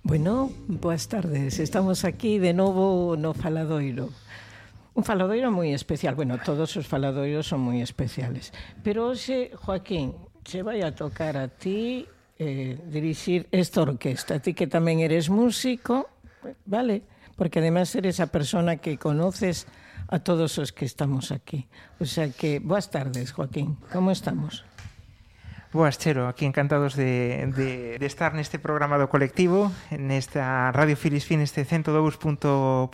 Bueno, boas tardes. Estamos aquí de novo no Faladoiro. Un faladoiro moi especial. Bueno, todos os faladoiros son moi especiales. Pero hoxe, Joaquín, che vai a tocar a ti dirixir esta orquesta. A ti que tamén eres músico, vale? Porque además eres a persona que conoces a todos os que estamos aquí. O sea que, boas tardes, Joaquín. Como estamos? Boas, Chero, aquí encantados de estar neste programa do colectivo, nesta Radio Filispín, este 102.3.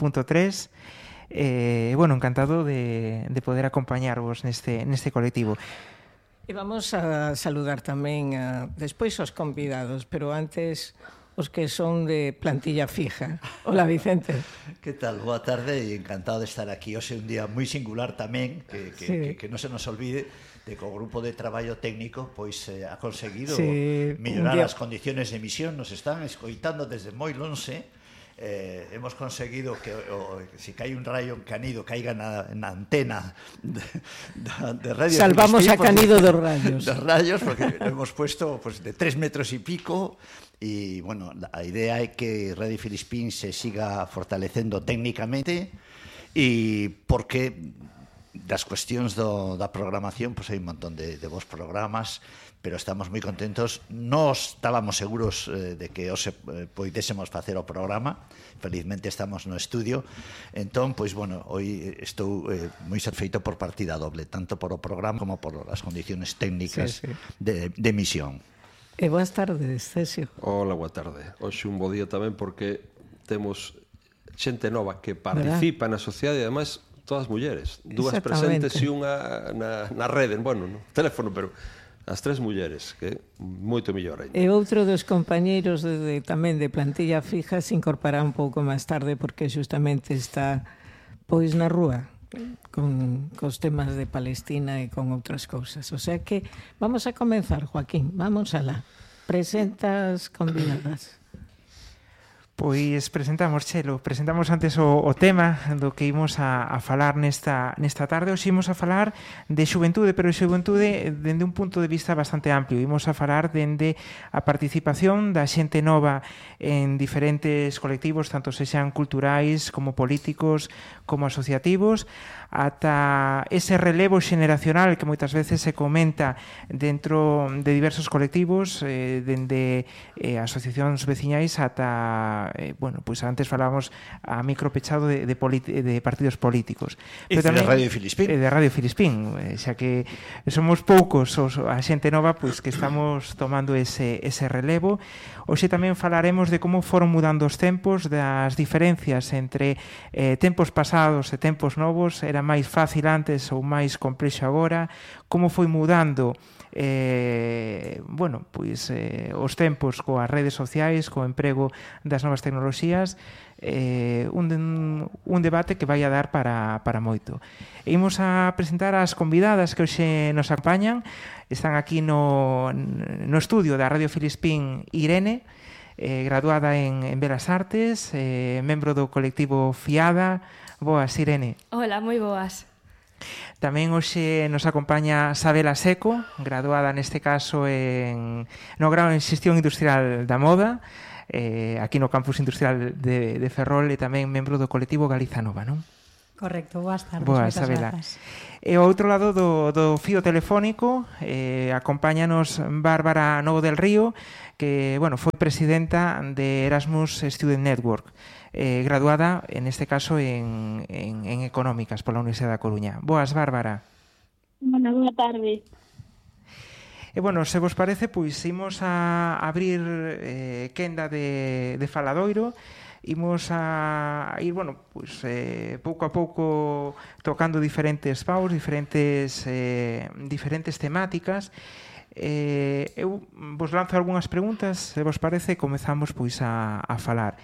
Bueno, encantado de poder acompañarvos neste colectivo. E vamos a saludar tamén despois aos convidados, pero antes os que son de plantilla fija. Hola, Vicente. Que tal? Boa tarde e encantado de estar aquí. Hoxe un día moi singular tamén, que non se nos olvide de que o grupo de traballo técnico pois ha conseguido mellorar as condiciones de emisión. Nos están escoitando desde moi lonxe. Hemos conseguido que se cae un rayo en Canido caiga na antena de radio. Salvamos a Canido dos rayos. Dos rayos, porque lo hemos puesto pues, de 3 metros y pico. E, bueno, a idea é que Radio Filispín se siga fortalecendo técnicamente e porque das cuestións da programación, pois hai un montón de bons programas, pero estamos moi contentos. Nós estábamos seguros de que hoxe poidésemos facer o programa. Felizmente estamos no estudio. Entón, pois, bueno, hoy estou moi satisfeito por partida doble, tanto por o programa como por as condiciones técnicas de emisión. E boas tardes, Cesio. Hola, boa tarde. Hoxe un bo día tamén porque temos xente nova que participa na sociedade e ademais todas mulleres, dúas presentes e unha na rede, bueno, no teléfono, pero as 3 mulleres, que moito mellor ainda. E outro dos compañeiros tamén de plantilla fija se incorporará un pouco máis tarde porque justamente está pois na rúa con os temas de Palestina e con outras cousas. O sea que vamos a comenzar, Joaquín, vamos alá. Presentas convidadas. Pois presentamos, Chelo, presentamos antes o tema do que imos a falar nesta tarde. Hoxe imos a falar de xuventude, pero de xuventude dende un punto de vista bastante amplio. Imos a falar dende a participación da xente nova en diferentes colectivos, tanto sexan culturais como políticos, como asociativos, ata ese relevo xeneracional que moitas veces se comenta dentro de diversos colectivos, dende asociacións veciñais ata bueno, pues antes falábamos a micro pechado de partidos políticos. E de Radio Filispín. De Radio Filispín, xa que somos poucos a xente nova pois que estamos tomando ese relevo. Hoxe tamén falaremos de como foron mudando os tempos, das diferencias entre tempos pasados e tempos novos, era máis fácil antes ou máis complexo agora, como foi mudando bueno, pois os tempos coas redes sociais, co emprego das novas tecnoloxías, un debate que vai a dar para moito. E imos a presentar as convidadas que hoxe nos acompañan. Están aquí no estudio da Radio Filispín Irene, graduada en Belas Artes, membro do colectivo FIADA. Boas, Irene. Hola, moi boas. Tamén hoxe nos acompaña Sabela Seco, graduada neste caso no grao en Xestión Industrial da Moda, aquí no Campus Industrial de Ferrol, e tamén membro do colectivo Galiza Nova, non? Correcto, boas tardes. Boas, Sabela. E ao outro lado do fío telefónico acompáñanos Bárbara Novo del Río, que, bueno, foi presidenta de Erasmus Student Network, graduada, en este caso, en Económicas pola Universidade da Coruña. Boas, Bárbara. Bueno, boa tarde. E, bueno, se vos parece, pois, imos a abrir quenda de faladoiro. Imos a ir, bueno, pois, pouco a pouco tocando diferentes paus, diferentes temáticas. Eu vos lanzo algunhas preguntas, se vos parece, comezamos pois a falar.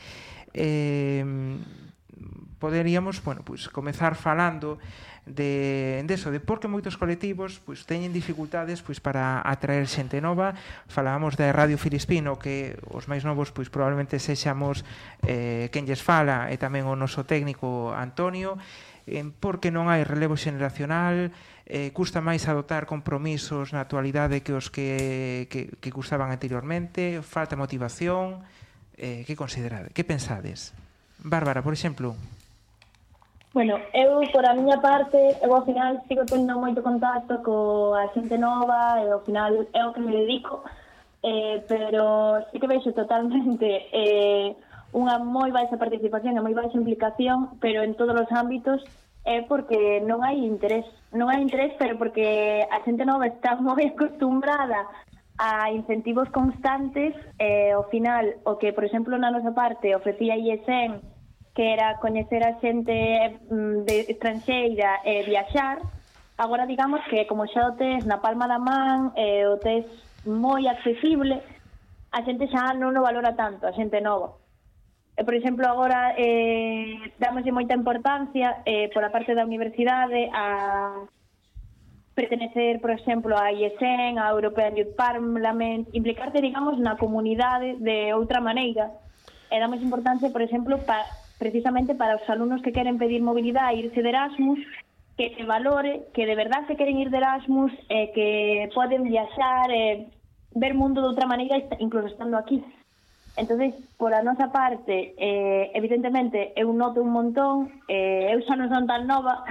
Poderíamos, bueno, pois, comezar falando de por que moitos colectivos pois, teñen dificultades pois, para atraer xente nova. Falábamos da Radio Filispín, o que os máis novos pois, probablemente sexamos quen lles fala, e tamén o noso técnico Antonio, porque non hai relevo xeneracional, custa máis adoptar compromisos na actualidade que os que custaban anteriormente, falta motivación. que considerades? Que pensades? Bárbara, por exemplo. Bueno, eu, por a miña parte, eu ao final sigo tendo moito contacto coa xente nova e ao final é o que me dedico, pero sí que vexo totalmente unha moi baixa participación e moi baixa implicación, pero en todos os ámbitos é porque non hai interés, pero porque a xente nova está moi acostumbrada a incentivos constantes e ao final o que, por exemplo, na nosa parte ofrecía IESEN, que era coñecer a xente estranxeira e viaxar, agora digamos que como xa o tes na palma da man, o tes moi accesible, a xente xa non o valora tanto, a xente nova. Por exemplo, agora damoslle moita importancia por a parte da universidade a pertenecer, por exemplo, a IESEN, a European Youth Parliament, implicarte, digamos, na comunidade de outra maneira. E damos importancia, por exemplo, precisamente para os alumnos que queren pedir mobilidade e irse de Erasmus, que se valore, que de verdad se queren ir de Erasmus, que poden viaxar, ver mundo de outra maneira, incluso estando aquí. Entonces, por a nosa parte, evidentemente, eu noto un montón, eu xa non son tan nova,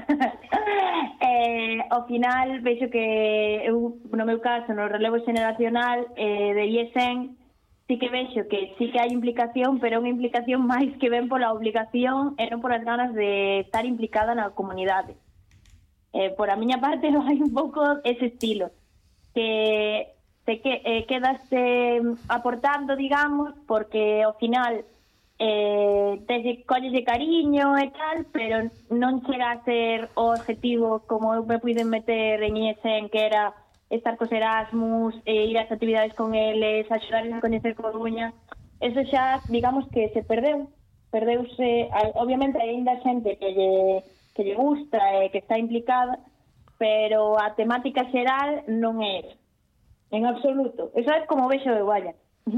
ao final vexo que eu, no meu caso, no relevo xeneracional de IESEN, sí que vexo que sí que hai implicación, pero é unha implicación máis que ven pola obligación e non polas ganas de estar implicada na comunidade. Por a miña parte non hai un pouco ese estilo, que te quedaste aportando, digamos, porque ao final colles de cariño e tal, pero non chega a ser o objetivo como eu me puiden meter en IESEN, que era estar cos Erasmus, ir ás actividades con eles, axudarles a coñecer Coruña. Eso xa, digamos que se perdeuse, obviamente hai ainda xente que lle gusta e que está implicada, pero a temática xeral non é en absoluto. Eso é como vexo de Guaya.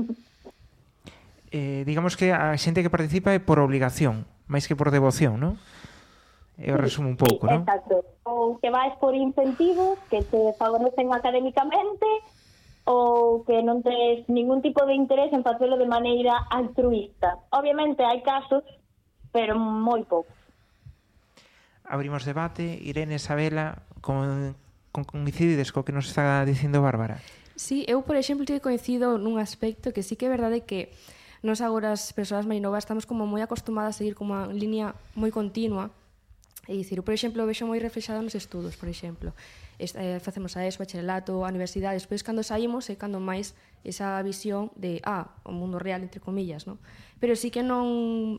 Digamos que a xente que participa é por obligación, máis que por devoción, non? Eu resumo un pouco, non? Exacto. Ou que vais por incentivos que te favorecen académicamente ou que non tes ningún tipo de interés en facelo de maneira altruista. Obviamente hai casos, pero moi pouco. Abrimos debate. Irene, Isabela, coincidides co que nos está dicindo Bárbara? Sí, eu, por exemplo, te coincido nun aspecto que sí que é verdade que nos agora as persoas máis novas estamos como moi acostumadas a seguir como unha línea moi continua. É dicir, por exemplo, vexo moi reflexado nos estudos, por exemplo. Facemos a ESO, bacharelato, a universidade, despois cando saímos é cando máis esa visión de, o mundo real, entre comillas, non? Pero sí que non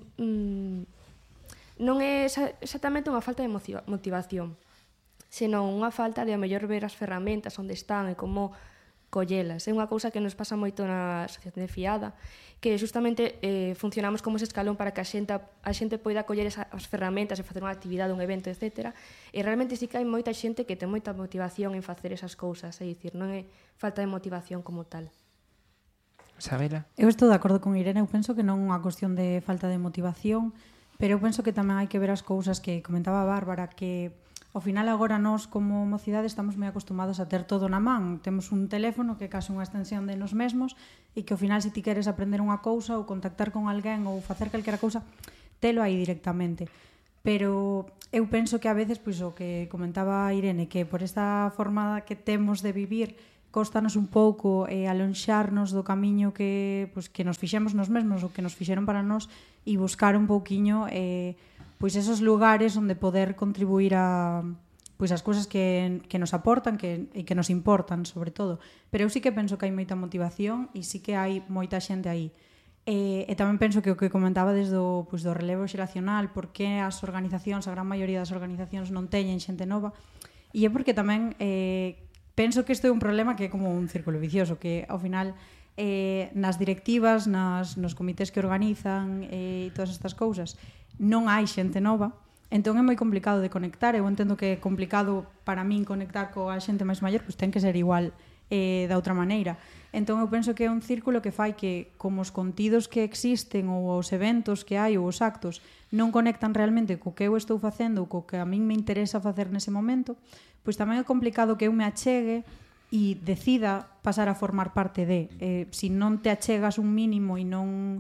é exactamente unha falta de motivación, senón unha falta de, a mellor, ver as ferramentas onde están e como collelas. É unha cousa que nos pasa moito na Asociación de Fiada, que justamente funcionamos como ese escalón para que a xente poida coller as ferramentas e facer unha actividade, un evento, etc. E realmente sí que hai moita xente que ten moita motivación en facer esas cousas, é dicir, non é falta de motivación como tal. Isabela? Eu estou de acordo con Irene, eu penso que non é unha cuestión de falta de motivación, pero eu penso que tamén hai que ver as cousas que comentaba Bárbara, que ao final agora nós como mocidade estamos moi acostumados a ter todo na man. Temos un teléfono que é case unha extensión de nos mesmos e que ao final se ti queres aprender unha cousa ou contactar con alguén ou facer calquera cousa, telo aí directamente. Pero eu penso que a veces, pois o que comentaba Irene, que por esta forma que temos de vivir costanos un pouco alonxarnos do camiño que nos fixemos nos mesmos ou que nos fixeron para nós e buscar un pouquiño pois esos lugares onde poder contribuir a pois as cousas que nos aportan e que nos importan, sobre todo. Pero eu sí que penso que hai moita motivación e sí que hai moita xente aí. E tamén penso que o que comentaba desde do relevo xeracional, porque as organizacións, a gran maioría das organizacións non teñen xente nova, e é porque tamén penso que isto é un problema que é como un círculo vicioso, que ao final nas directivas, nos comités que organizan e todas estas cousas, non hai xente nova, entón é moi complicado de conectar. Eu entendo que é complicado para min conectar coa xente máis maior, pois ten que ser igual da outra maneira. Entón eu penso que é un círculo que fai que, como os contidos que existen ou os eventos que hai ou os actos non conectan realmente co que eu estou facendo ou co que a min me interesa facer nese momento, pois tamén é complicado que eu me achegue e decida pasar a formar parte de. Se non te achegas un mínimo e non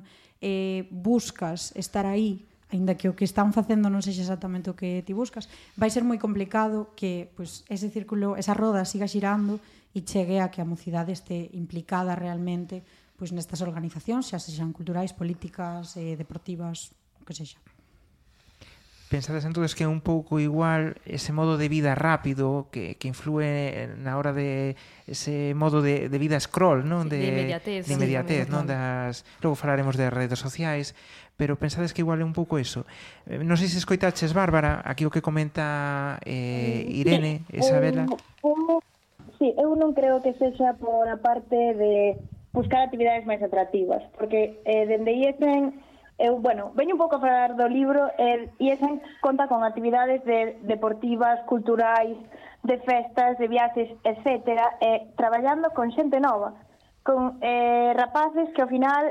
buscas estar aí, aínda que o que están facendo non sexa exactamente o que ti buscas, vai ser moi complicado que pois, ese círculo, esa roda siga xirando e chegue a que a mocidade este implicada realmente pois, nestas organizacións, xa sexan culturais, políticas, deportivas, o que sexa. Pensades entonces que é un pouco igual ese modo de vida rápido que influe na hora de ese modo de vida scroll, non? De inmediatez. De inmediatez, non? Logo falaremos de redes sociais, pero pensades que igual é un pouco eso. Non sei se escoitaches, Bárbara, aquí o que comenta Irene, Isabela. Sí, eu non creo que sexa por a parte de buscar actividades máis atractivas, porque dende IESEN veño un pouco a falar do libro, IESEN conta con actividades deportivas, culturais, de festas, de viaxes, etcétera, traballando con xente nova, con rapaces que ao final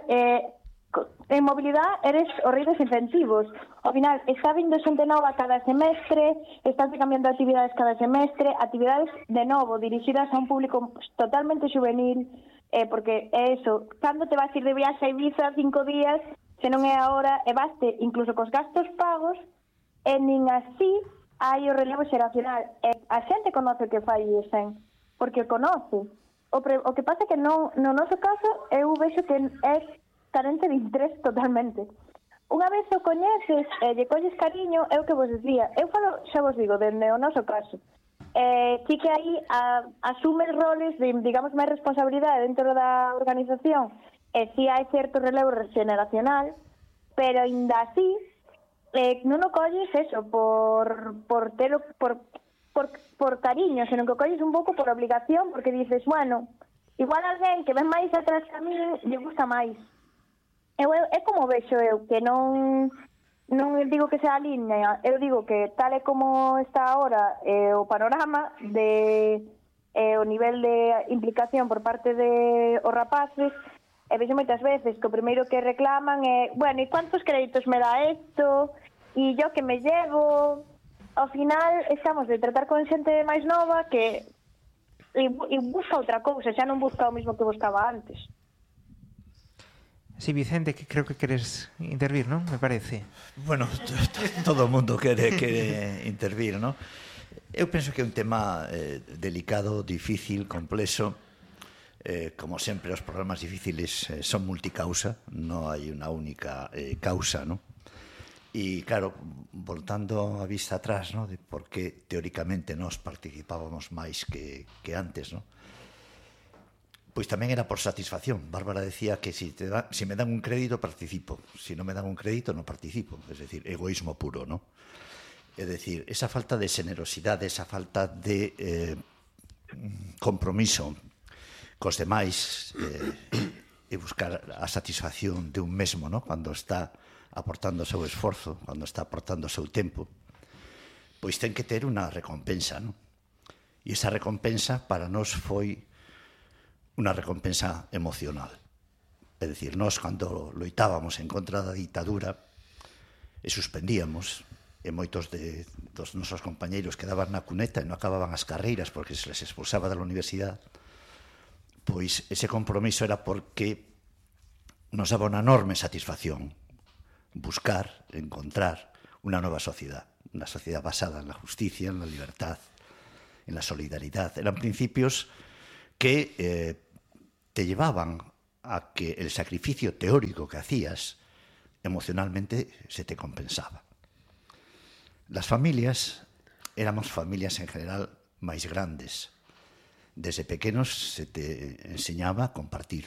en mobilidade eres os rei dos incentivos. Ao final está vindo xente nova cada semestre, están cambiando actividades cada semestre, actividades de novo dirixidas a un público totalmente juvenil, porque é eso, cando te vas ir de viaxe a Ibiza 5 días, se non é agora, e baste incluso cos gastos pagos, e nin así hai o relevo xeracional. E a xente conoce o que fai IESEN, porque o conoce. O que pasa é que no noso caso eu vexo que é carente de interés totalmente. Unha vez o coñeces e lle colles cariño, é o que vos decía. Eu falo, xa vos digo, dende o noso caso. Sí que aí asume roles de, digamos, máis responsabilidade dentro da organización, e si hai certo relevo xeneracional, pero ainda así non o colles eso por cariño, senón que o colles un pouco por obligación, porque dices, bueno, igual alguén que ven máis atrás que a mí lle gusta máis. É como vexo eu, que non digo que sea a línea, eu digo que tal e como está agora o panorama de o nivel de implicación por parte de os rapaces, e vexo moitas veces que o primeiro que reclaman é, bueno, e cuántos créditos me dá isto? E yo que me llevo? Ao final estamos de tratar con xente máis nova que e busca outra cousa, xa non busca o mismo que buscaba antes. Sí, Vicente, que creo que queres intervir, ¿no? Me parece. Bueno, todo o mundo quere intervir, ¿no? Eu penso que é un tema delicado, difícil, complexo. Como sempre, os problemas difíciles son multicausa, non hai unha única causa, ¿no? E, claro, voltando a vista atrás, ¿no? De por que teóricamente nós participábamos máis que antes, ¿no? Pois tamén era por satisfacción. Bárbara decía que si me dan un crédito, participo. Si non me dan un crédito, non participo. Es decir, egoísmo puro, ¿no? É dicir, esa falta de generosidade, esa falta de compromiso cos demais e buscar a satisfacción de un mesmo, ¿no? Cando está aportando o seu esforzo, cando está aportando o seu tempo, pois ten que ter unha recompensa, ¿no? E esa recompensa para nós foi unha recompensa emocional. É dicir, nós cando loitábamos en contra da ditadura e suspendíamos, e moitos dos nosos compañeiros quedaban na cuneta e non acababan as carreiras porque se les expulsaba da universidade, pois ese compromiso era porque nos daba unha enorme satisfacción buscar, encontrar unha nova sociedade, unha sociedade basada en la justicia, en la libertad, en la solidaridad. Eran principios que te llevaban a que el sacrificio teórico que hacías emocionalmente se te compensaba. Las familias, éramos familias en general máis grandes. Desde pequenos se te enseñaba a compartir.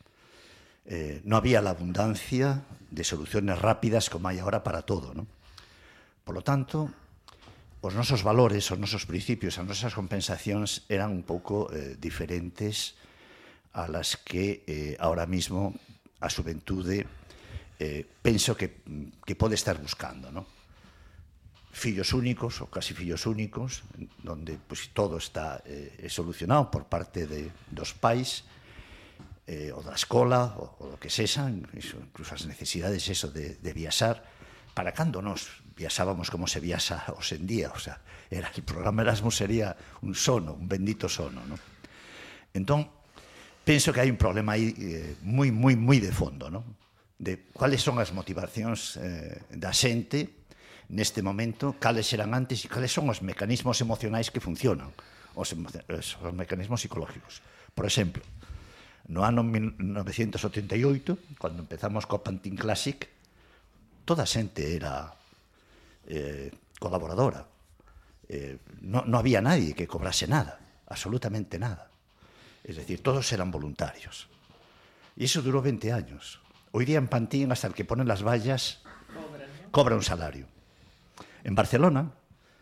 No había la abundancia de soluciones rápidas como hai agora para todo, ¿no? Por lo tanto, os nosos valores, os nosos principios, as nosas compensacións eran un pouco diferentes a las que ahora mismo a xuventude penso que pode estar buscando, ¿no? Fillos únicos ou casi fillos únicos, donde pues, todo está solucionado por parte dos pais ou da escola ou do que sexan, incluso as necesidades eso de viaxar. Para cando nos viaxábamos como se viaxa hoxe en día, o sea, el programa Erasmus sería un sono, un bendito sono, ¿no? Entón, penso que hai un problema aí moi de fondo, ¿no? de cuáles son as motivacións da xente neste momento, cales eran antes e cales son os mecanismos emocionais que funcionan, os mecanismos psicológicos. Por exemplo, no ano 1988, cando empezamos co Pantin Classic, toda a xente era colaboradora. No había nadie que cobrase nada, absolutamente nada. Es decir, todos eran voluntarios. Y eso duró 20 años. Hoy día en Pantin, hasta el que pone las vallas, cobra un salario. En Barcelona,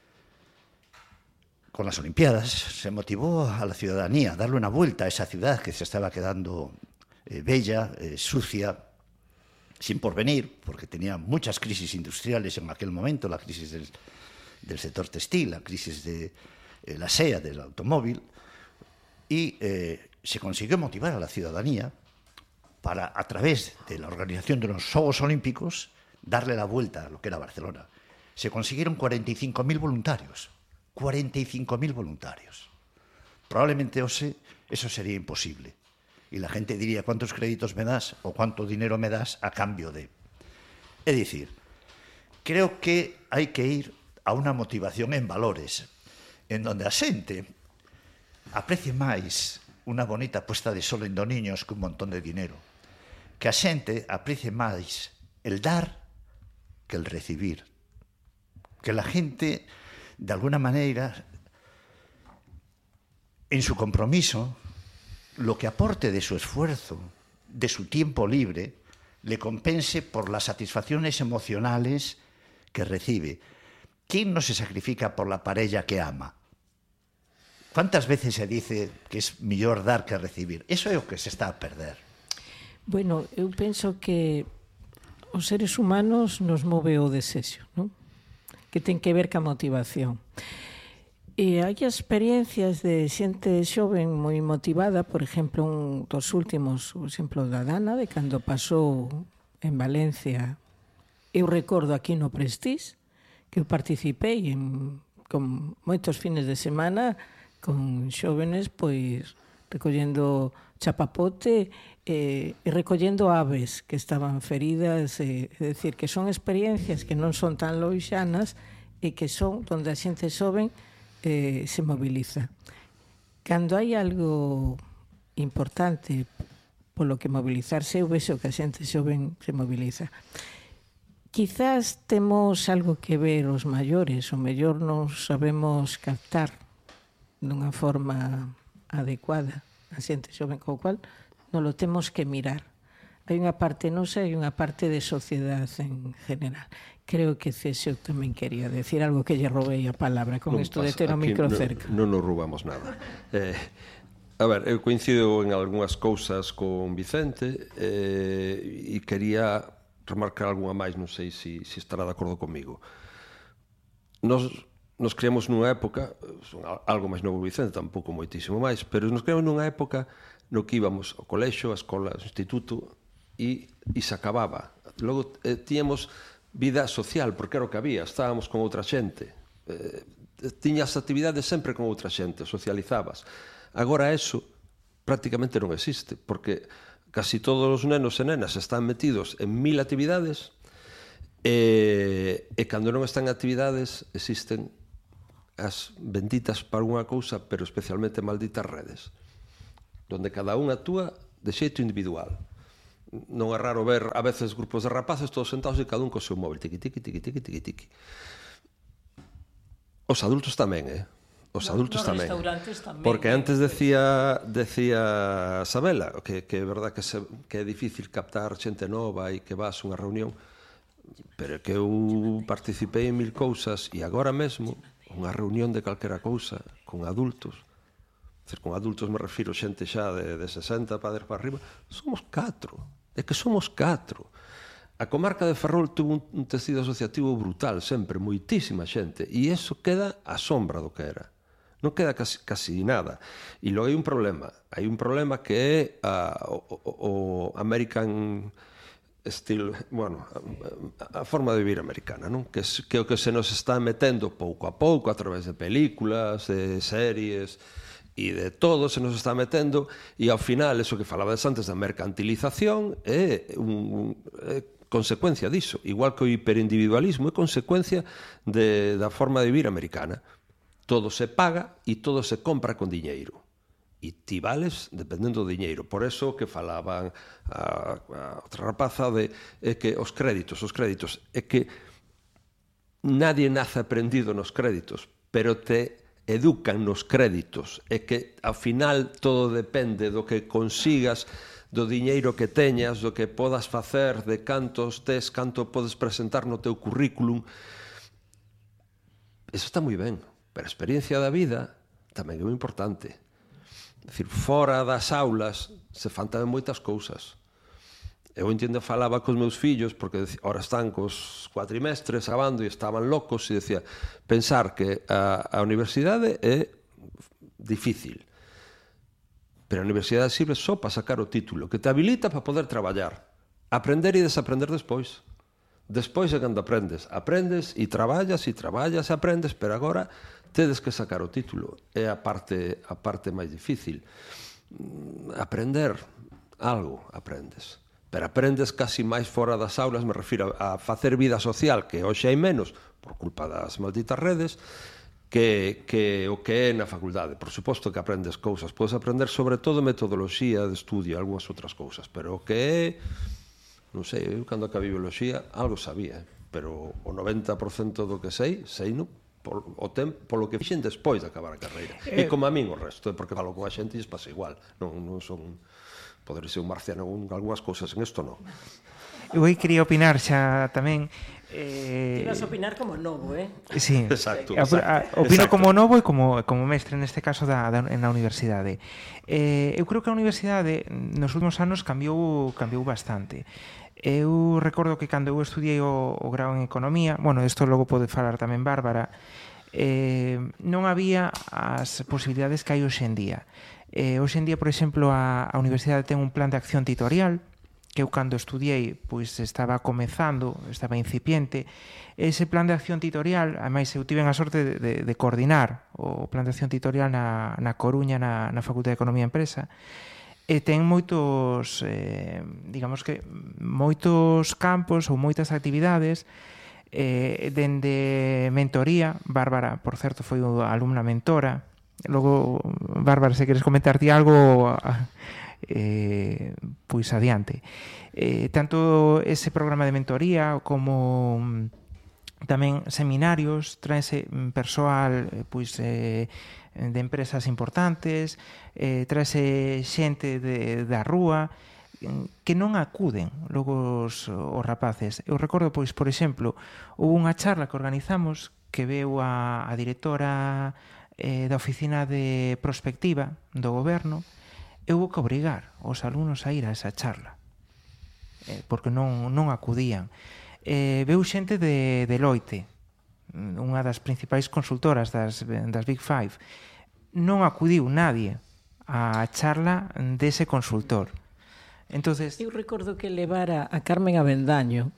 con las Olimpiadas, se motivó a la ciudadanía a darle una vuelta a esa ciudad que se estaba quedando bella, sucia, sin porvenir, porque tenía muchas crisis industriales en aquel momento, la crisis del sector textil, la crisis de la SEA, del automóvil, y se consiguió motivar a la ciudadanía para, a través de la organización de los Juegos Olímpicos, darle la vuelta a lo que era Barcelona. Se consiguieron 45.000 voluntarios. 45.000 voluntarios. Probablemente eso sería imposible. Y la gente diría, ¿cuántos créditos me das o cuánto dinero me das a cambio de? Es decir, creo que hai que ir a unha motivación en valores, en donde a xente aprecie máis unha bonita puesta de sol en dos niños que un montón de dinero. Que a xente aprecie máis el dar que el recibir. Que la gente, de alguna manera, en su compromiso, lo que aporte de su esfuerzo, de su tiempo libre, le compense por las satisfacciones emocionales que recibe. ¿Quién no se sacrifica por la parella que ama? ¿Cuántas veces se dice que es mellor dar que recibir? Eso é o que se está a perder. Bueno, eu penso que os seres humanos nos move o desexo, non? Que ten que ver ca motivación. E hai experiencias de xente xoven moi motivada, por exemplo, un dos últimos, o exemplo da Dana, de cando pasou en Valencia. Eu recordo aquí no Prestige, que eu participei con moitos fines de semana con xóvenes, pois, recollendo chapapote e recollendo aves que estaban feridas, é dicir, que son experiencias que non son tan loixanas e que son onde a xente xoven se moviliza. Cando hai algo importante polo que mobilizarse, eu vexo que a xente xoven se moviliza. Quizás temos algo que ver os maiores, o mellor non sabemos captar dunha forma adecuada a xente xoven, co cual non lo temos que mirar. Hai unha parte nosa e unha parte de sociedade en general. Creo que Césio tamén quería decir algo, que lle roubei a palabra con isto de ter o micro cerca. Non nos roubamos nada. A ver, eu coincido en algunhas cousas con Vicente e quería remarcar algunha máis, non sei se estará de acordo comigo. Nos criamos nunha época, algo máis novo Vicente, tampouco moitísimo máis, pero nos criamos nunha época no que íbamos ao colexo, a escola, ao instituto e se acababa. Logo tíamos vida social, porque era o que había, estábamos con outra xente, tiñas actividades sempre con outra xente, socializabas. Agora eso prácticamente non existe, porque casi todos os nenos e nenas están metidos en 1000 actividades e cando non están en actividades existen as benditas para unha cousa, pero especialmente malditas redes, donde cada un actúa de xeito individual. Non é raro ver a veces grupos de rapaces todos sentados e cada un co seu móvil, tiqui, tiqui, tiqui, tiqui, tiqui, tiqui. Os adultos tamén, Os adultos tamén. Porque antes decía Sabela que é verdad que é difícil captar xente nova e que vas a unha reunión, pero que eu participei en 1000 cousas e agora mesmo unha reunión de calquera cousa con adultos, con adultos me refiro xente xa de 60 para arriba, somos 4. É que somos 4. A comarca de Ferrol tuvo un tecido asociativo brutal sempre, moitísima xente, e iso queda a sombra do que era. Non queda casi nada. E logo hai un problema que é o American Style, bueno, a forma de vivir americana, non? Que é o que se nos está metendo pouco a pouco a través de películas, de series, e de todo se nos está metendo, e ao final, eso que falabas antes da mercantilización é consecuencia diso, igual que o hiperindividualismo é consecuencia da forma de vivir americana. Todo se paga e todo se compra con diñeiro. E ti vales dependendo do diñeiro. Por eso que falaban a outra rapaza é que os créditos, é que nadie nace aprendido nos créditos, pero te educan nos créditos, é que ao final todo depende do que consigas, do diñeiro que teñas, do que podas facer, de cantos tes, canto podes presentar no teu currículum. Eso está moi ben, pero a experiencia da vida tamén é moi importante. É dicir, fora das aulas se fan tamén moitas cousas. Eu entendo, falaba cos meus fillos, porque ahora están cos cuatrimestres acabando e estaban locos, e decía, pensar que a universidade é difícil, pero a universidade sirve só para sacar o título, que te habilita para poder traballar, aprender e desaprender despois. Despois é cando aprendes e traballas e aprendes, pero agora tedes que sacar o título. É a parte máis difícil. Aprender algo, aprendes. Pero aprendes casi máis fora das aulas, me refiro a facer vida social, que hoxe hai menos, por culpa das malditas redes, que o que é na facultade. Por suposto que aprendes cousas, podes aprender sobre todo metodoloxía de estudio, algunhas outras cousas, pero o que é, non sei, eu cando acabei bioloxía algo sabía, pero o 90% do que sei non, polo que fixen despois de acabar a carreira. E como a min o resto, porque falo con a xente e pasa igual, non son... Poder ser un marciano en algunhas cousas, en isto non. Eu quería opinar xa tamén... Ibas a opinar como novo, Sí, exacto. Opino como novo e como mestre, neste caso, na universidade. Eu creo que a universidade nos últimos anos cambiou bastante. Eu recordo que cando eu estudiei o grau en Economía, bueno, isto logo pode falar tamén Bárbara, non había as posibilidades que hai hoxe en día. Hoxe en día, por exemplo, a universidade ten un plan de acción tutorial que eu cando estudiei pois estaba comezando, estaba incipiente. Ese plan de acción tutorial, ademais eu tive a sorte de coordinar o plan de acción tutorial na Coruña, na Facultade de Economía e Empresa, e ten moitos, digamos que moitos campos ou moitas actividades, dende mentoría. Bárbara, por certo, foi unha alumna mentora. Logo, Bárbara, se queres comentarte algo, pois adiante. Tanto ese programa de mentoría como tamén seminarios, traense persoal pois de empresas importantes, traense xente da rúa que non acuden logo os rapaces. Eu recordo, pois, por exemplo, houve unha charla que organizamos que veu a directora da oficina de prospectiva do goberno, e houve que obrigar os alumnos a ir a esa charla porque non acudían. Veu xente de Deloitte, unha das principais consultoras das Big Five, non acudiu nadie á charla dese consultor. Entonces, eu recordo que levara a Carmen Avendaño,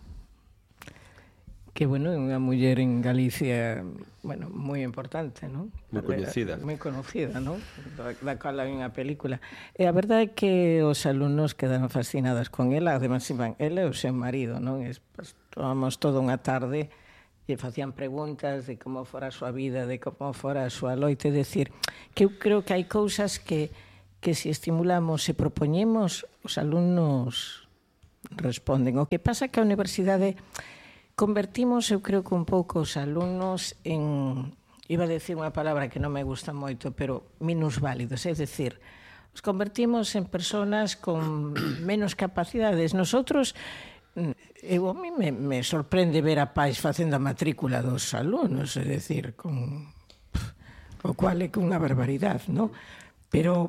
que, bueno, é unha muller en Galicia, bueno, moi importante, non? Moi coñecida. Moi conocida, non? Da cal hai unha película. E a verdade é que os alumnos quedaron fascinados con ela, además iban ela e o seu marido, non? Estábamos toda unha tarde e facían preguntas de como fora a súa vida, de como fora a súa loite, decir, que eu creo que hai cousas que se estimulamos e propoñemos, os alumnos responden. O que pasa que a universidade convertimos, eu creo que un pouco os alumnos en, iba a decir unha palabra que non me gusta moito, pero minusválidos, é dicir, os convertimos en personas con menos capacidades. Nosotros, a mí me sorprende ver a pais facendo a matrícula dos alumnos, é dicir, o cual é unha barbaridade, non? Pero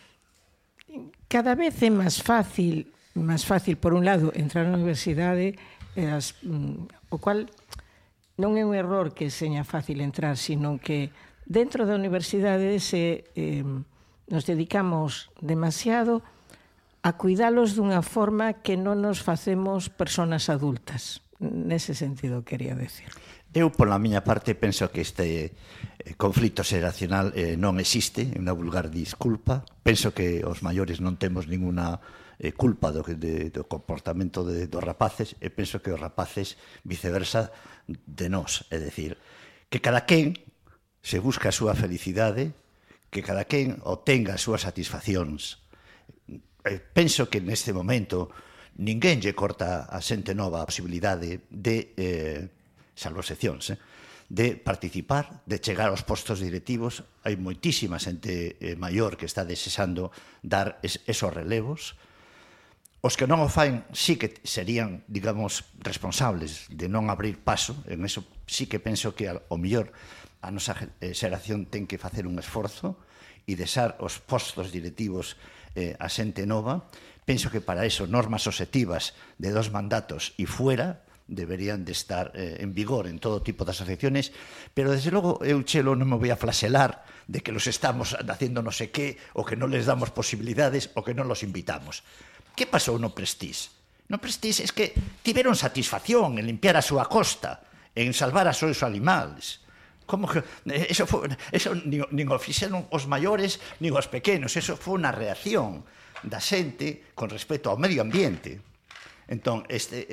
cada vez é máis fácil, por un lado, entrar na universidade, o cual non é un error que seña fácil entrar, sino que dentro da universidade nos dedicamos demasiado a cuidalos dunha forma que non nos facemos persoas adultas. nese sentido quería decir. Eu, pola miña parte, penso que este conflito xeracional non existe, é unha vulgar disculpa. Penso que os maiores non temos ninguna culpa do comportamento dos rapaces, e penso que os rapaces, viceversa, de nós. É dicir, que cada quen se busca a súa felicidade, que cada quen obtenga as súas satisfaccións. Penso que neste momento ninguén lle corta a xente nova a posibilidade de, salvo excepcións, de participar, de chegar aos postos directivos. Hai moitísima xente maior que está desexando dar esos relevos. Os que non o faen sí que serían, digamos, responsables de non abrir paso. En eso sí que penso que ao mellor a nosa xeración ten que facer un esforzo e deixar os postos directivos a xente nova. Penso que para eso normas obxectivas de 2 mandatos e fuera deberían de estar en vigor en todo tipo de asociaciones, pero desde logo eu, Chelo, non me voy a flaselar de que los estamos haciendo no sé qué, o que non les damos posibilidades, o que non los invitamos. Que pasou no Prestige? No Prestige es que tiveron satisfacción en limpiar a súa costa, en salvar a seus animales. Como que eso nin o fixeron os maiores nin os pequenos, eso foi unha reacción da xente con respecto ao medio ambiente. Entón, ese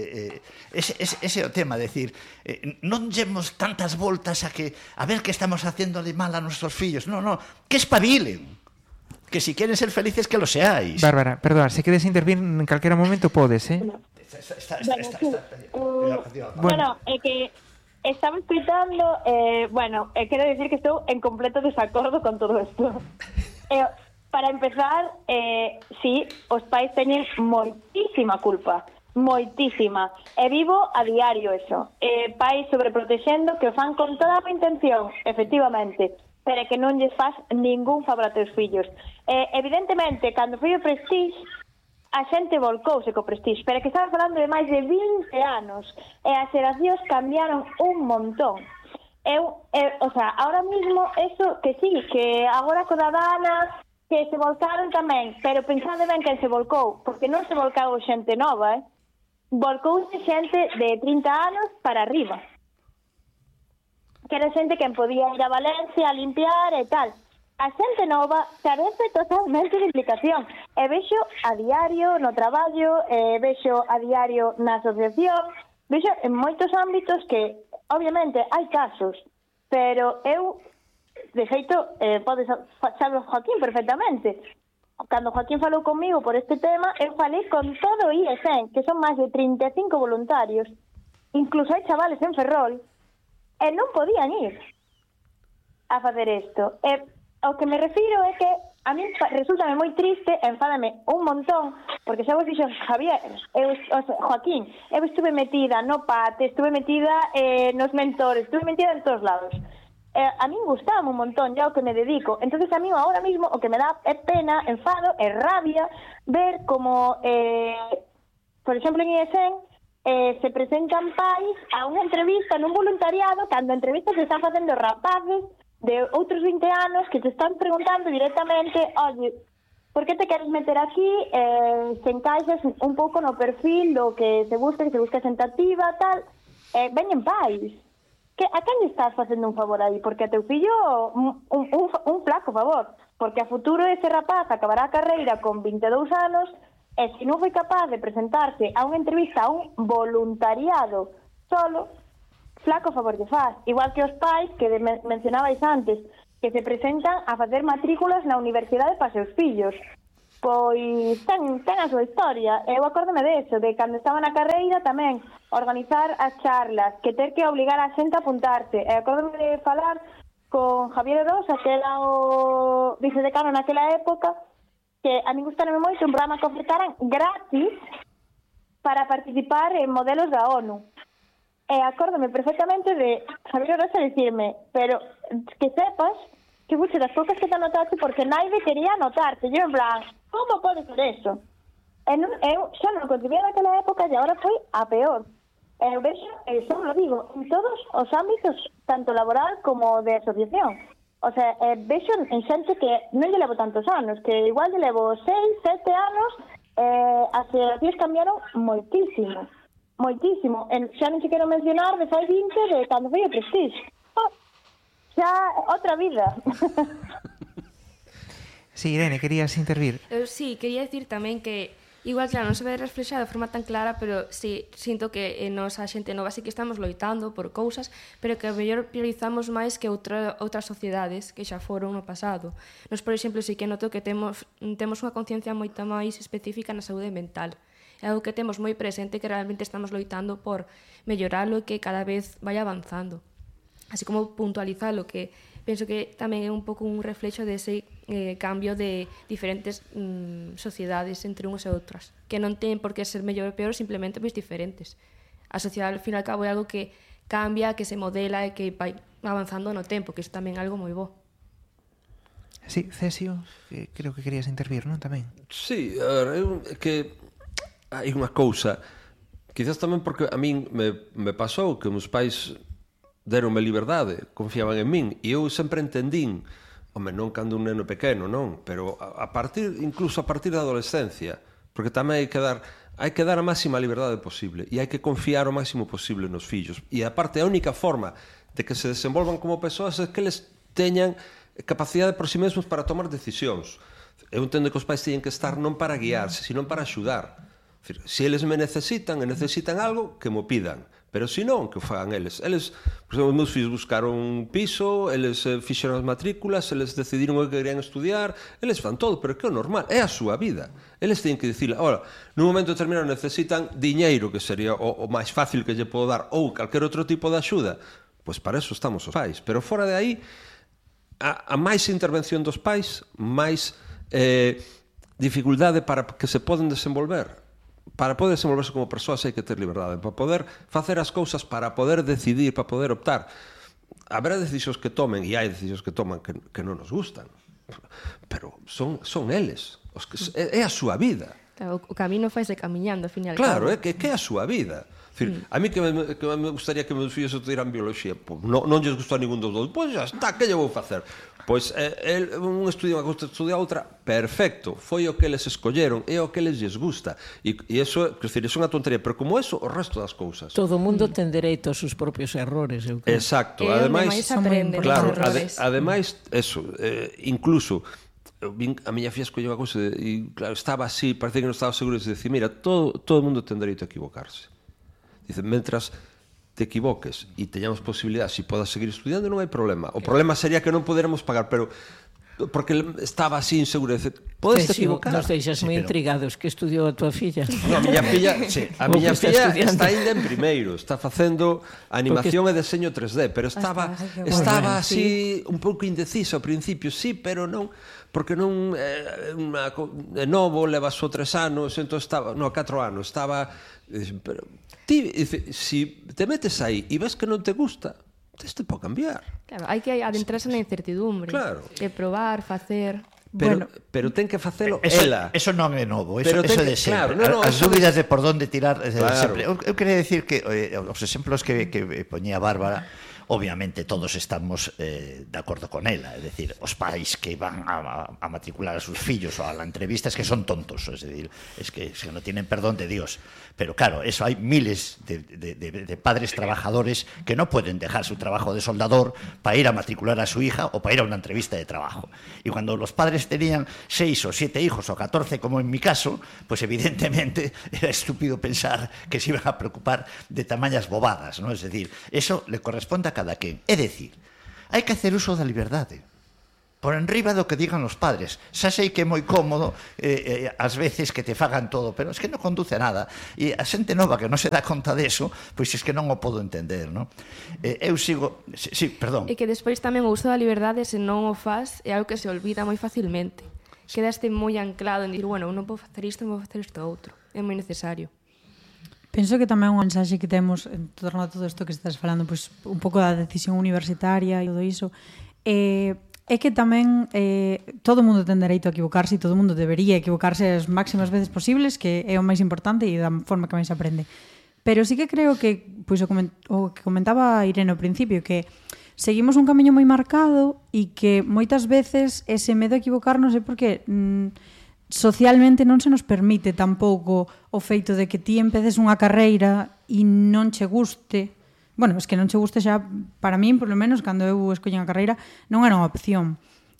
é o tema, decir, non llevemos tantas voltas a ver que estamos facendo de mal a nuestros fillos. No, que espabilen. Que si quieren ser felices, que lo seáis. Bárbara, perdón, se queres intervir en calquera momento podes, Bueno, é que estaba escuchando, quero decir que estou en completo desacordo con todo isto. Para empezar, sí, os pais teñen moitísima culpa, moitísima. E vivo a diario eso. Pais sobreprotexendo que o fan con toda a intención, efectivamente, pero que non lles faz ningún favor a teus fillos. Evidentemente, cando foi o Prestige, a xente volcouse co Prestige, pero que estaba falando de máis de 20 anos, e as xeracións cambiaron un montón. Ahora mismo, eso que sí, que agora co da Dana, que se volcaron tamén, pero pensade ben quen se volcou, porque non se volcou xente nova, volcouse xente de 30 anos para arriba. Que era xente que podía ir a Valencia a limpiar e tal. A xente nova carece totalmente de implicación. E vexo a diario no traballo, vexo a diario na asociación, vexo en moitos ámbitos que, obviamente, hai casos, pero eu, de feito, sabe Joaquín perfectamente. Cando Joaquín falou comigo por este tema, eu falei con todo o IESEN, que son máis de 35 voluntarios, incluso hai chavales en Ferrol, e non podían ir a facer isto. O que me refiro é que a mí resultame moi triste, enfádame un montón, porque xa vos dixo Javier, Joaquín, eu estuve metida no PATE, estuve metida nos mentores, estuve metida en todos lados. A mí gustaba un montón ya o que me dedico. Entonces a mí ahora mismo o que me da é pena, enfado, é rabia ver como, por exemplo, en IESEN se presentan pais a unha entrevista nun voluntariado cando a entrevista se están facendo rapaces de outros 20 anos que te están preguntando directamente, oye, por que te queres meter aquí, se encaixas un pouco no perfil do que se busca sentativa, tal, veñen pais. A quen lle estás facendo un favor aí? Porque a teu fillo un flaco favor, porque a futuro ese rapaz acabará a carreira con 22 anos e se non foi capaz de presentarse a unha entrevista a un voluntariado solo, flaco favor lle faz. Igual que os pais que mencionabais antes, que se presentan a facer matrículas na universidade para seus fillos. Pois ten a súa historia. Eu acórdome deso, de cando estaba na carreira tamén, organizar as charlas, que ter que obligar a xente a apuntarse. E acórdome de falar con Javier Rosa, que era o vicedecano naquela época, que a mí gustárame moito un programa que ofertaran gratis para participar en modelos da ONU. E acórdome perfectamente de Javier Rosa dicirme, pero que sepas que fuiste das poucas que te anotaste porque naide quería anotarte. Eu en plan, como pode ser eso? Eu xa non concibía naquela época e agora foi a peor. Eu vexo, xa lo digo, en todos os ámbitos, tanto laboral como de asociación. O sea, vexo en xente que non lle levo tantos anos, que igual lle levo 6, 7 anos, as asociacións cambiaron moitísimo. Moitísimo. Xa non se quero mencionar de fai 20 de cando foi o Prestige. Xa outra vida. Sí, Irene, querías intervir. Sí, quería decir tamén que igual, claro, non se ve reflexado de forma tan clara, pero sí, sinto que nos a xente nova sí que estamos loitando por cousas, pero que a mellor priorizamos máis que outras sociedades que xa foron no pasado. Nos, por exemplo, sí que noto que temos unha conciencia moita máis específica na saúde mental. É algo que temos moi presente, que realmente estamos loitando por melloralo e que cada vez vai avanzando. Así como puntualizalo, que penso que tamén é un pouco un reflexo dese cambio de diferentes sociedades entre unhas e outras, que non ten por que ser mellor ou peor, simplemente pois diferentes. A sociedade, ao fin e ao cabo, é algo que cambia, que se modela e que vai avanzando no tempo, que iso tamén é algo moi bo. Sí, Cesio, creo que querías intervir, non? Tamén. Sí, que hai unha cousa, quizás tamén porque a min me pasou que meus pais deronme liberdade, confiaban en min, e eu sempre entendín, non cando un neno pequeno, non, pero incluso a partir da adolescencia, porque tamén hai que dar a máxima liberdade posible, e hai que confiar o máximo posible nos fillos, e aparte a única forma de que se desenvolvan como persoas é que eles teñan capacidade por si mesmos para tomar decisións. Eu entendo que os pais teñen que estar non para guiarse, sino para axudar. Se eles me necesitan algo, que mo pidan. Pero se non, que o fagan eles. Eles, por exemplo, os meus fillos buscaron un piso, eles fixeron as matrículas, eles decidiron o que querían estudiar, eles fan todo, pero que é o normal, é a súa vida. Eles teñen que dicir, ora, nun momento determinado necesitan diñeiro, que sería o máis fácil que lle podo dar, ou calquer outro tipo de axuda, pois para eso estamos os pais. Pero fora de aí, a máis intervención dos pais, máis dificultade para que se poden desenvolver. Para poder desenvolverse como persoas hai que ter liberdade, para poder facer as cousas, para poder decidir, para poder optar. Haberá decisións que tomen, e hai decisións que toman que non nos gustan, pero son eles, é a súa vida. Claro, o camino faise camiñando, ao fin e ao cabo. Claro, é que é a súa vida. A mí que me gustaría que meus fillos estudiaran biología, non lles gustou a ningún dos dous, pois xa está, que lle vou facer? Pois un estudia unha cousa, estudia outra, perfecto, foi o que eles escolleron, é o que eles gusta, e iso, é unha tontería, pero como eso, o resto das cousas. Todo o mundo ten dereito aos seus propios errores, eu creo. Exacto, ademais aprende, claro, ademais, eso, incluso a miña filla escolleu a cousa e claro, estaba así, parece que non estaba seguro de decir, mira, todo o mundo ten dereito a equivocarse. Dice, mentras te equivoques e teñamos posibilidades e podas seguir estudiando, non hai problema. O problema sería que non poderamos pagar, pero porque estaba así inseguro, dice, podes te equivocar. Nos deixas moi intrigados, que estudiou a tua filla? No, a miña filla está ainda en primeiro, está facendo animación e deseño 3D, pero estaba así un pouco indecisa ao principio, sí, pero non, porque non é novo, leva só 3 anos, entón estaba, 4 anos, estaba, pero ti, si te metes aí e ves que non te gusta, te pode cambiar. Claro, hai que adentrarse na incertidumbre. Claro. De probar, facer... Pero ten que facelo ela. Eso non é novo, eso é de sempre. Claro, as dúbidas de por onde tirar sempre. Claro. Eu quería decir que os exemplos que poñía Bárbara, obviamente todos estamos de acordo con ela, é dicir, os pais que van a matricular a sus fillos ou a la entrevista es que son tontos, es decir, es que no tienen perdón de Dios. Pero claro, eso hay miles de padres trabajadores que no pueden dejar su trabajo de soldador para ir a matricular a su hija o para ir a una entrevista de trabajo. Y cuando los padres tenían 6 o 7 hijos o 14, como en mi caso, pues evidentemente era estúpido pensar que se iban a preocupar de tamañas bobadas, ¿no? Es decir, eso le corresponde a cada quen. É dicir, hai que hacer uso da liberdade por enriba do que digan os padres. Xa sei que é moi cómodo ás veces que te fagan todo, pero es que non conduce a nada. E a xente nova que non se dá conta deso, pois es que non o podo entender, non? Eu sigo... Sí, perdón. E que despois tamén o uso da liberdade, se non o faz, é algo que se olvida moi facilmente. Quedaste moi anclado en dir, bueno, non vou facer isto, non vou facer isto outro. É moi necesario. Penso que tamén un mensaxe que temos en torno a todo isto que estás falando, pois un pouco da decisión universitaria e todo iso, é que tamén todo o mundo ten dereito a equivocarse e todo o mundo debería equivocarse as máximas veces posibles, que é o máis importante e da forma que máis aprende. Pero sí que creo que, pois o que comentaba Irene ao principio, que seguimos un camiño moi marcado e que moitas veces ese medo a equivocarnos é porque socialmente non se nos permite tampouco o feito de que ti empeces unha carreira e non che guste. Bueno, es que non che guste xa, para min, por lo menos, cando eu escolli unha carreira, non era unha opción.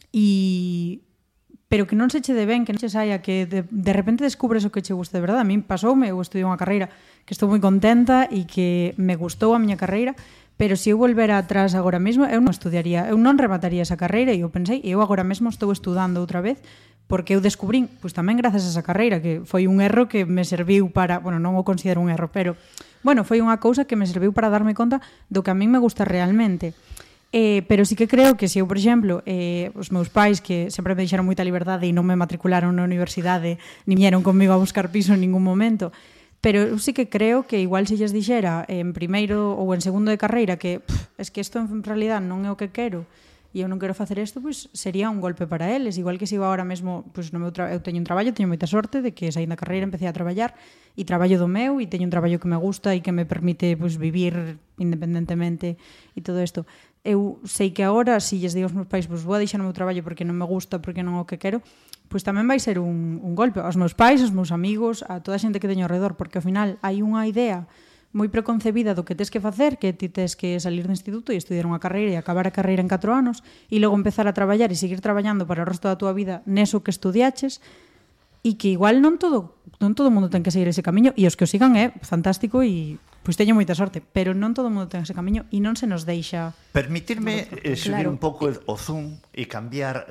Pero que non se che de ben, que non che saia, que de repente descubres o que che gusta de verdade. A min pasoume, eu estudiei unha carreira que estou moi contenta e que me gustou a miña carreira, pero se eu volvera atrás agora mesmo, eu non estudiaría, eu non remataría esa carreira, e eu pensei, eu agora mesmo estou estudando outra vez, porque eu descubrín, pois tamén grazas a esa carreira, que foi un erro que me serviu para, bueno, non o considero un erro, pero, bueno, foi unha cousa que me serviu para darme conta do que a min me gusta realmente. Pero sí que creo que se eu, por exemplo, os meus pais, que sempre me deixaron moita liberdade e non me matricularon na universidade, ni vieron comigo a buscar piso en ningún momento, pero eu sí que creo que igual se lles dixera en primeiro ou en segundo de carreira que es que isto en realidad non é o que quero e eu non quero facer isto, pois sería un golpe para eles, igual que se eu agora mesmo, pois no meu eu teño un traballo, teño moita sorte de que saíndo da carreira empecé a traballar e traballo do meu e teño un traballo que me gusta e que me permite pois vivir independentemente e todo isto. Eu sei que agora, se lles digo aos meus pais, pois vou a deixar o meu traballo porque non me gusta, porque non é o que quero, pois tamén vai ser un golpe aos meus pais, aos meus amigos, a toda a xente que teño ao redor, porque ao final hai unha idea moi preconcebida do que tes que facer, que ti tes que salir do instituto e estudiar unha carreira e acabar a carreira en 4 anos e logo empezar a traballar e seguir traballando para o resto da túa vida neso que estudiaches, e que igual non todo o mundo ten que seguir ese camiño, e os que o sigan é fantástico e pois teño moita sorte, pero non todo o mundo ten ese camiño e non se nos deixa... Permitirme subir un pouco o zoom e cambiar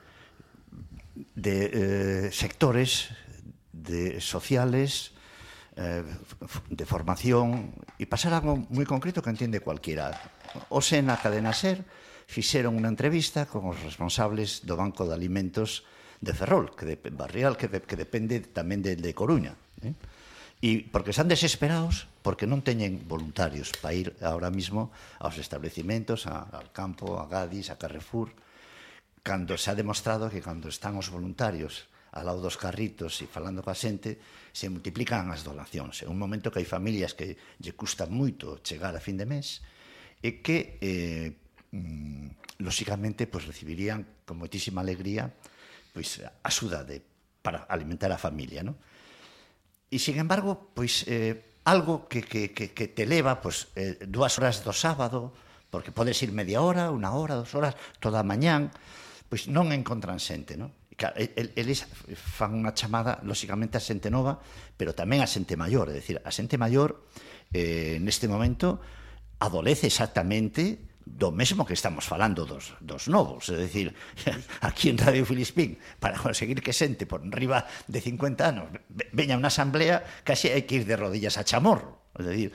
de sectores sociales, de formación, e pasar a algo moi concreto que entiende cualquiera. Hoxe na cadena SER fixeron unha entrevista con os responsables do Banco de Alimentos de Ferrol, Barrial, que depende tamén de Coruña. E porque están desesperados, porque non teñen voluntarios para ir ahora mismo aos establecimentos, al campo, a Gadis, a Carrefour, cando se ha demostrado que cando están os voluntarios ao lado dos carritos e falando coa xente, se multiplican as donacións. É un momento que hai familias que lle custa moito chegar a fin de mes e que, lóxicamente, pues, recibirían con moitísima alegría pois axuda para alimentar a familia, non? E, sin embargo, pois algo que te leva pois 2 horas do sábado, porque podes ir media hora, 1 hora, 2 horas, toda a mañán, pois non encontran xente, non? E, claro, eles fan unha chamada, lóxicamente, a xente nova, pero tamén a xente maior, é dicir, a xente maior neste momento adolece exactamente do mesmo que estamos falando dos novos, é dicir, aquí en Radio Filispín, para conseguir que xente por riba de 50 anos veña unha asamblea, casi hai que ir de rodillas a chamorro, é dicir,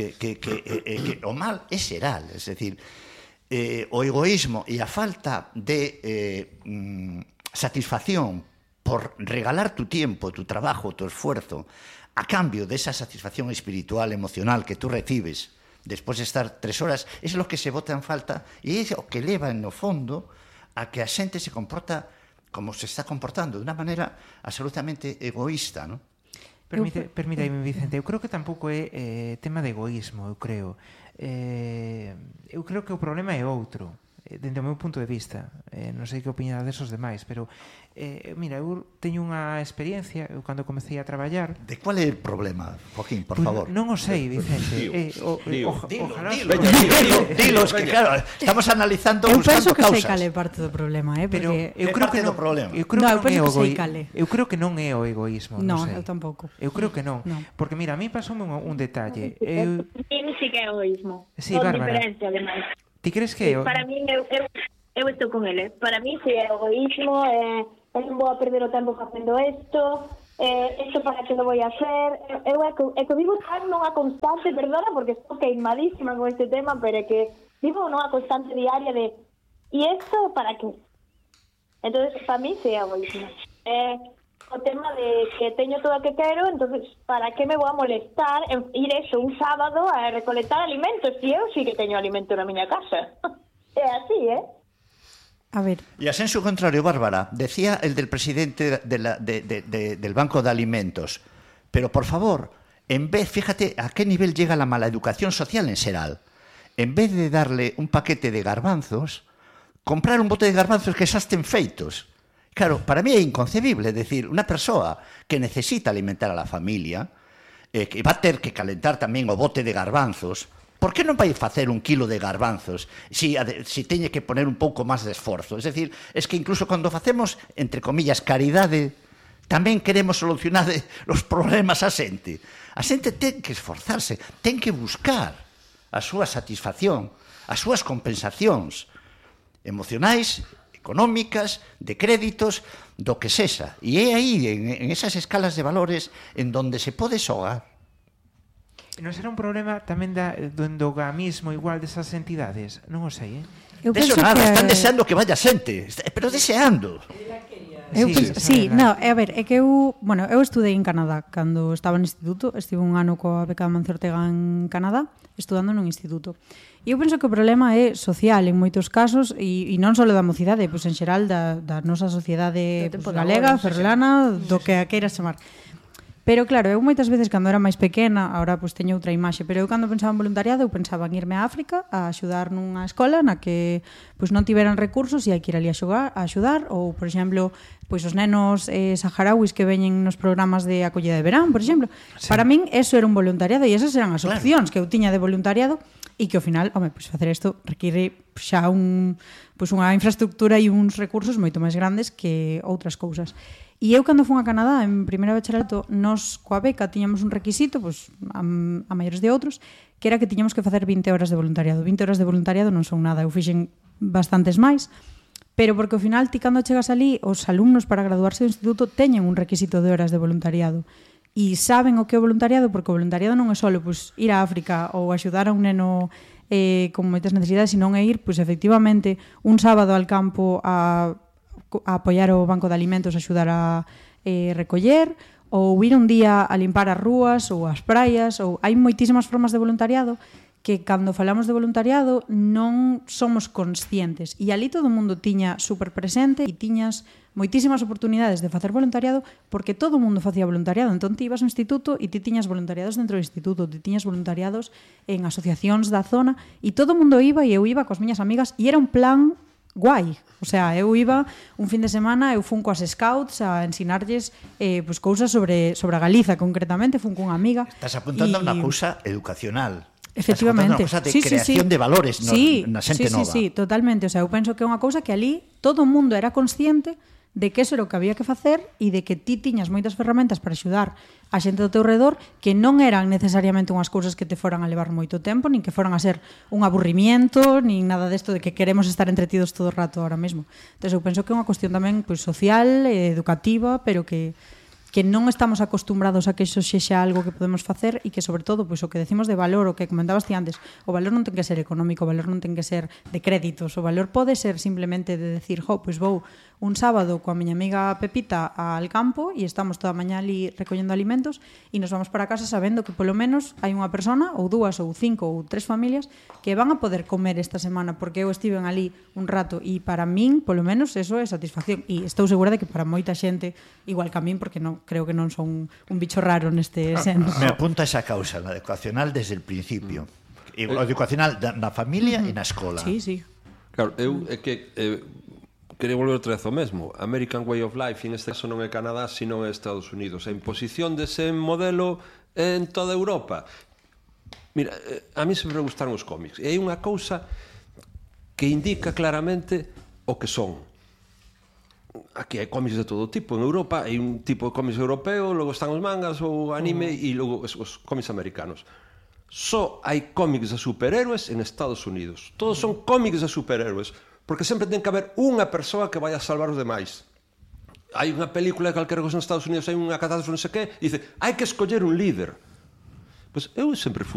que o mal é xeral, é dicir, o egoísmo e a falta de satisfacción por regalar tu tiempo, tu trabajo, tu esfuerzo, a cambio de esa satisfacción espiritual, emocional que tú recibes despois de estar 3 horas, é o que se bota en falta e é o que leva no fondo a que a xente se comporta como se está comportando, de unha maneira absolutamente egoísta, non? Permítame, Vicente, eu creo que tampouco é tema de egoísmo, eu creo. Eu creo que o problema é outro, dende o meu punto de vista. Non sei que opinión desos demais, pero mira, eu teño unha experiencia, eu cando comecei a traballar... De cual é o problema, Joaquín, por favor? Non o sei, Vicente. Dilo, que claro, estamos analizando buscando causas. Eu penso que sei cale parte do problema, pero eu creo que non eu creo que non é o egoísmo, non sei. Eu tampouco. Eu creo que non, porque mira, a mí pasoume un detalle. Sí que é egoísmo. Sí, Bárbara. Diferencia, ademais. Ti crees que para mí, eu estou con ele. Para mí, si é egoísmo, non vou a perder o tempo facendo isto para que lo voy a hacer. Eu é que vivo tan nunha constante, perdona, porque estou queimadísima con este tema, pero é que vivo nunha constante diaria de e isto para que? Entonces, para mí, si é egoísmo. O tema de que teño todo o que quero, entonces, para que me vou a molestar en ir eso un sábado a recolectar alimentos? Si eu sí que teño alimento na miña casa. É así, A ver. Y así en su contrario, Bárbara, decía el del presidente del Banco de Alimentos, pero por favor, en vez, fíjate a qué nivel llega la mala educación social en Seral, en vez de darle un paquete de garbanzos, comprar un bote de garbanzos que xa estén feitos, Claro, para mí é inconcebible, é dicir, unha persoa que necesita alimentar a la familia, que va a ter que calentar tamén o bote de garbanzos, por que non vai facer 1 kilo de garbanzos si teñe que poner un pouco máis de esforzo? Es decir, es que incluso cando facemos, entre comillas, caridade, tamén queremos solucionar os problemas a xente. A xente ten que esforzarse, ten que buscar a súa satisfacción, as súas compensacións emocionais, económicas, de créditos, do que sexa. E é aí, en esas escalas de valores, en donde se pode xogar. Non será un problema tamén do endogamismo igual desas entidades? Non o sei, Deso nada, están deseando que vaya xente, pero deseando. A ver, é que eu estudei en Canadá cando estaba no instituto, estive un ano coa beca Amancio Ortega en Canadá, estudando nun instituto. E eu penso que o problema é social en moitos casos e non só da mocidade, pois en xeral da nosa sociedade galega, ferrolana, do que a queiras chamar. Pero claro, eu moitas veces cando era máis pequena, agora pois teño outra imaxe, pero eu cando pensaba en voluntariado, eu pensaba en irme a África a axudar nunha escola na que pois non tiveran recursos e hai que ir ali a axudar, ou, por exemplo, pois os nenos saharauis que veñen nos programas de acollida de verán, por exemplo. Sí. Para min, eso era un voluntariado e esas eran as opcións que eu tiña de voluntariado e que ao final, pois facer isto require xa unha infraestructura e uns recursos moito máis grandes que outras cousas. E eu, cando fun a Canadá, en primeira bacharelato, nos, coa beca, tiñamos un requisito, pois, a maiores de outros, que era que tiñamos que facer 20 horas de voluntariado. 20 horas de voluntariado non son nada, eu fixen bastantes máis, pero porque ao final, ti cando chegas ali, os alumnos para graduarse do instituto teñen un requisito de horas de voluntariado. E saben o que é o voluntariado, porque o voluntariado non é só pois, ir a África ou axudar a un neno con moitas necesidades, senón é ir, pois, efectivamente, un sábado al campo a apoiar o banco de alimentos, axudar a recoller, ou ir un día a limpar as rúas ou as praias, ou hai moitísimas formas de voluntariado que cando falamos de voluntariado non somos conscientes. E ali todo o mundo tiña super presente e tiñas moitísimas oportunidades de facer voluntariado porque todo o mundo facía voluntariado. Entón ti ibas ao instituto e ti tiñas voluntariados dentro do instituto, ti tiñas voluntariados en asociacións da zona e todo o mundo iba e eu iba coas miñas amigas e era un plan guai, o sea, eu iba un fin de semana, eu fun coas scouts a ensinarlles pois cousas sobre a Galiza, concretamente, fun cunha amiga. Estás apuntando a unha cousa educacional. Efectivamente. Estás apuntando a unha cousa de creación de valores na xente nova. Sí, totalmente, o sea, eu penso que é unha cousa que ali todo o mundo era consciente de que eso era o que había que facer e de que ti tiñas moitas ferramentas para axudar a xente do teu redor que non eran necesariamente unhas cousas que te foran a levar moito tempo, nin que foran a ser un aburrimiento, nin nada desto de que queremos estar entretidos todo o rato ahora mesmo. Entón, eu penso que é unha cuestión tamén pois, social, educativa, pero que non estamos acostumbrados a que iso sexa algo que podemos facer e que, sobre todo, pois, o que decimos de valor, o que comentabas ti antes, o valor non ten que ser económico, o valor non ten que ser de créditos, o valor pode ser simplemente de decir, pois vou un sábado coa miña amiga Pepita al campo e estamos toda a mañá ali recollendo alimentos e nos vamos para casa sabendo que polo menos hai unha persona, ou dúas, ou 5, ou 3 familias que van a poder comer esta semana porque eu estiven ali un rato e para min, polo menos, eso é satisfacción e estou segura de que para moita xente igual que a min, porque non, creo que non son un bicho raro neste senso. Me apunta esa causa, la educacional desde el principio. O educacional na familia e na escola. Sí. Claro, eu é que quería volver outra vez ao mesmo. American Way of Life, en este caso non é Canadá, sino é Estados Unidos. A imposición dese modelo en toda Europa. Mira, a mí sempre me gustaron os cómics. E hai unha cousa que indica claramente o que son. Aquí hai cómics de todo tipo. En Europa hai un tipo de cómics europeo, logo están os mangas, o anime, e logo os cómics americanos. Só hai cómics de superhéroes en Estados Unidos. Todos son cómics de superhéroes. Porque sempre ten que haber unha persoa que vai a salvar os demais. Hai unha película de calquera cosa nos Estados Unidos, hai unha catástrofe, non sei que, e dice, hai que escoller un líder. Pois eu sempre fui